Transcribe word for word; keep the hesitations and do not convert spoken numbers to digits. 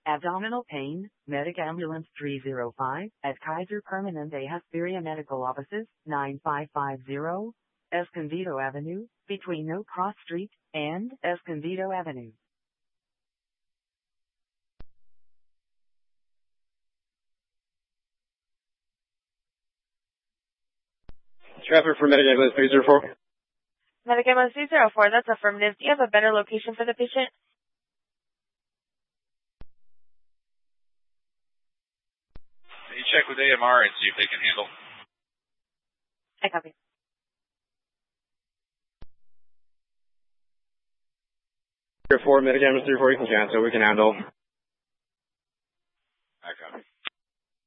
Abdominal pain, Medic Ambulance three oh five, at Kaiser Permanente Hesperia Medical Offices, nine five five zero, Escondido Avenue, between No Cross Street and Escondido Avenue. Traffic for Medic Ambulance three oh four. Medic Ambulance three oh four, that's affirmative. Do you have a better location for the patient? You check with A M R and see if they can handle. I copy. three oh four, Medic Ambulance three oh four, you can cancel, we can handle.